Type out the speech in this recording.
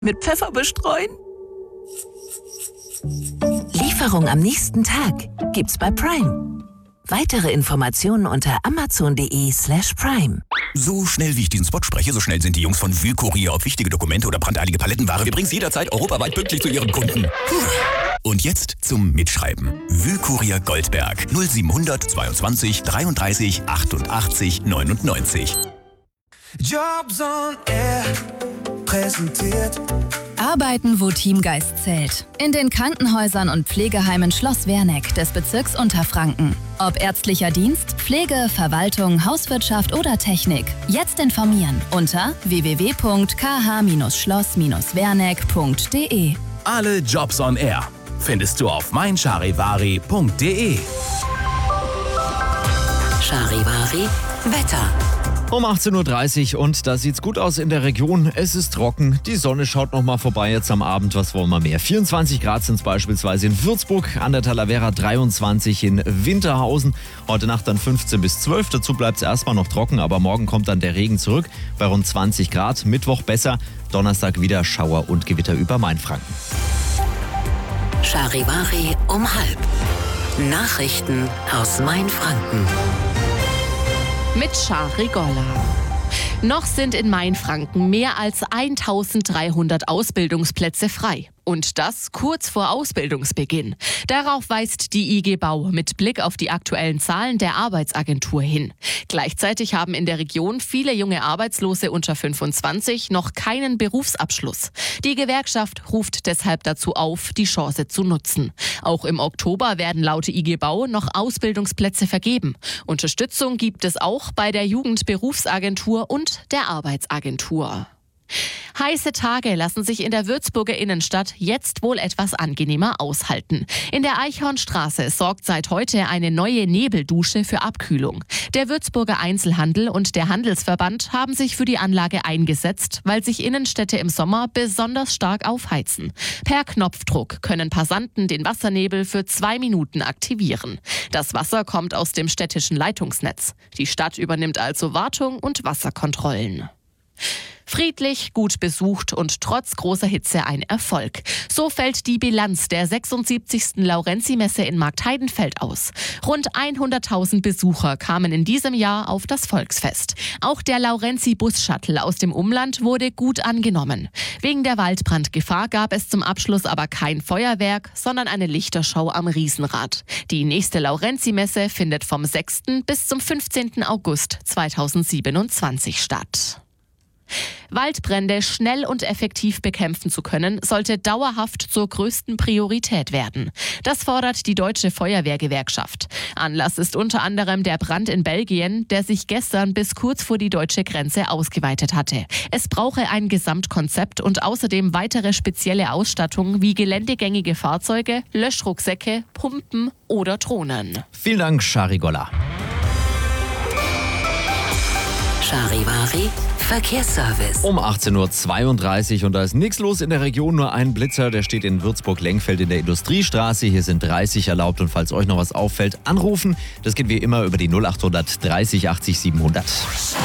Mit Pfeffer bestreuen? Lieferung am nächsten Tag gibt's bei Prime. Weitere Informationen unter amazon.de/prime. So schnell wie ich diesen Spot spreche, so schnell sind die Jungs von Wühlkurier. Ob wichtige Dokumente oder brandeilige Palettenware, wir bringen es jederzeit europaweit pünktlich zu Ihren Kunden. Und jetzt zum Mitschreiben. Wühlkurier Goldberg 0700 22 33 88 99. Jobs on Air präsentiert. Arbeiten, wo Teamgeist zählt. In den Krankenhäusern und Pflegeheimen Schloss Werneck des Bezirks Unterfranken. Ob ärztlicher Dienst, Pflege, Verwaltung, Hauswirtschaft oder Technik. Jetzt informieren unter www.kh-schloss-werneck.de. Alle Jobs on Air findest du auf meincharivari.de. Charivari Wetter. Um 18.30 Uhr und da sieht's gut aus in der Region. Es ist trocken, die Sonne schaut noch mal vorbei jetzt am Abend. Was wollen wir mehr? 24 Grad sind es beispielsweise in Würzburg, an der Talavera 23 in Winterhausen. Heute Nacht dann 15 bis 12. Dazu bleibt es erstmal noch trocken, aber morgen kommt dann der Regen zurück bei rund 20 Grad. Mittwoch besser, Donnerstag wieder Schauer und Gewitter über Mainfranken. Charivari um 12:30. Nachrichten aus Mainfranken. Mit Shari Golla. Noch sind in Mainfranken mehr als 1300 Ausbildungsplätze frei. Und das kurz vor Ausbildungsbeginn. Darauf weist die IG Bau mit Blick auf die aktuellen Zahlen der Arbeitsagentur hin. Gleichzeitig haben in der Region viele junge Arbeitslose unter 25 noch keinen Berufsabschluss. Die Gewerkschaft ruft deshalb dazu auf, die Chance zu nutzen. Auch im Oktober werden laut IG Bau noch Ausbildungsplätze vergeben. Unterstützung gibt es auch bei der Jugendberufsagentur und der Arbeitsagentur. Heiße Tage lassen sich in der Würzburger Innenstadt jetzt wohl etwas angenehmer aushalten. In der Eichhornstraße sorgt seit heute eine neue Nebeldusche für Abkühlung. Der Würzburger Einzelhandel und der Handelsverband haben sich für die Anlage eingesetzt, weil sich Innenstädte im Sommer besonders stark aufheizen. Per Knopfdruck können Passanten den Wassernebel für 2 Minuten aktivieren. Das Wasser kommt aus dem städtischen Leitungsnetz. Die Stadt übernimmt also Wartung und Wasserkontrollen. Friedlich, gut besucht und trotz großer Hitze ein Erfolg. So fällt die Bilanz der 76. Laurenzi-Messe in Marktheidenfeld aus. Rund 100.000 Besucher kamen in diesem Jahr auf das Volksfest. Auch der Laurenzi-Bus-Shuttle aus dem Umland wurde gut angenommen. Wegen der Waldbrandgefahr gab es zum Abschluss aber kein Feuerwerk, sondern eine Lichtershow am Riesenrad. Die nächste Laurenzi-Messe findet vom 6. bis zum 15. August 2027 statt. Waldbrände schnell und effektiv bekämpfen zu können, sollte dauerhaft zur größten Priorität werden. Das fordert die Deutsche Feuerwehrgewerkschaft. Anlass ist unter anderem der Brand in Belgien, der sich gestern bis kurz vor die deutsche Grenze ausgeweitet hatte. Es brauche ein Gesamtkonzept und außerdem weitere spezielle Ausstattung wie geländegängige Fahrzeuge, Löschrucksäcke, Pumpen oder Drohnen. Vielen Dank, Shari Golla. Charivari Verkehrsservice. Um 18.32 Uhr und da ist nichts los in der Region, nur ein Blitzer, der steht in Würzburg-Lengfeld in der Industriestraße. Hier sind 30 erlaubt und falls euch noch was auffällt, anrufen. Das geht wie immer über die 0800 30 80 700.